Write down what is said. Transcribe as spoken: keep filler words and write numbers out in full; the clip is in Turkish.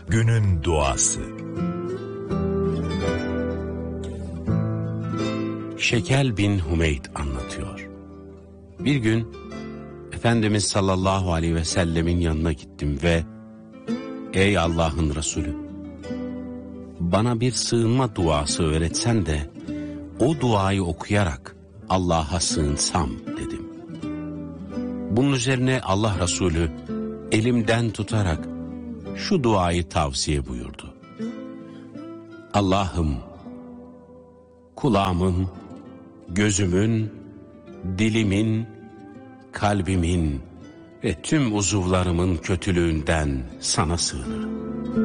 Günün duası. Şekel bin Hümeyd anlatıyor. Bir gün Efendimiz sallallahu aleyhi ve sellemin yanına gittim ve "Ey Allah'ın Resulü, bana bir sığınma duası öğretsen de o duayı okuyarak Allah'a sığınsam" dedim. Bunun üzerine Allah Resulü elimden tutarak şu duayı tavsiye buyurdu. Allah'ım, kulağımın, gözümün, dilimin, kalbimin ve tüm uzuvlarımın kötülüğünden sana sığınırım.